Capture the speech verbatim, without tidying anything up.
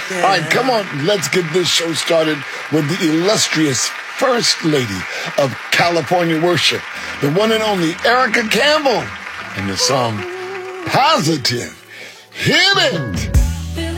All right, come on. Let's get this show started with the illustrious First Lady of California Worship, the one and only Erica Campbell, and the song Positive. Hit it!